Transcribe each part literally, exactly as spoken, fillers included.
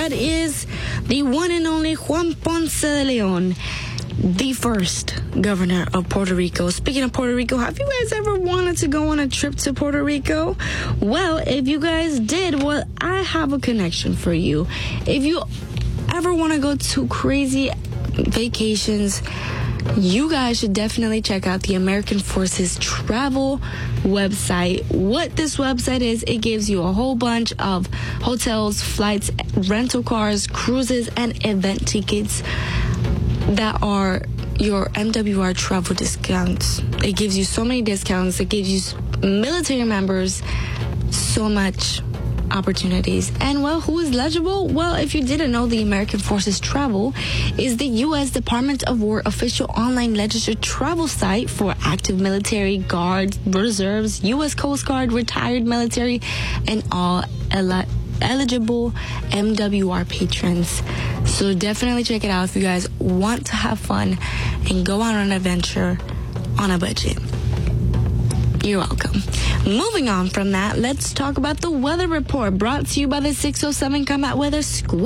that is the one and only Juan Ponce de Leon, the first governor of Puerto Rico. Speaking of Puerto Rico, have you guys ever wanted to go on a trip to Puerto Rico? Well, if you guys did, well, I have a connection for you. If you ever want to go to crazy vacations, you guys should definitely check out the American Forces travel website. What this website is, it gives you a whole bunch of hotels, flights, rental cars, cruises, and event tickets that are your M W R travel discounts. It gives you so many discounts. It gives you military members so much opportunities. And well, who is eligible? Well, if you didn't know, the American Forces Travel is the U S Department of War official online registered travel site for active military, guards, reserves, U S Coast Guard, retired military, and all el- eligible M W R patrons. So definitely check it out if you guys want to have fun and go on an adventure on a budget. You're welcome. Moving on from that, let's talk about the weather report brought to you by the six oh seven Combat Weather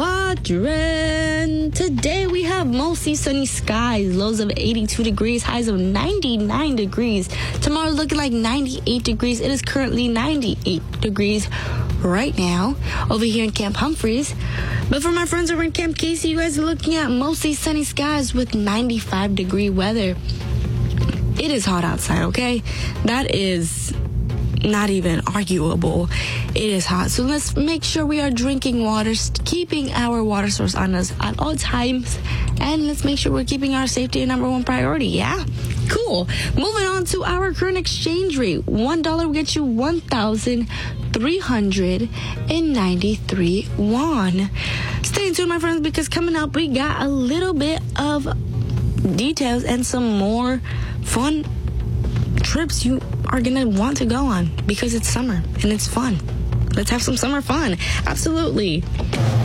Squadron. Today we have mostly sunny skies, lows of eighty-two degrees, highs of ninety-nine degrees. Tomorrow's looking like ninety-eight degrees. It is currently ninety-eight degrees right now over here in Camp Humphreys. But for my friends over in Camp Casey, you guys are looking at mostly sunny skies with ninety-five degree weather. It is hot outside, okay? That is not even arguable. It is hot. So let's make sure we are drinking water, keeping our water source on us at all times, and let's make sure we're keeping our safety a number one priority, yeah? Cool. Moving on to our current exchange rate. One dollar will get you one thousand three hundred ninety-three won. Stay tuned, my friends, because coming up, we got a little bit of details and some more fun trips you are gonna want to go on because it's summer and it's fun. Let's have some summer fun. Absolutely.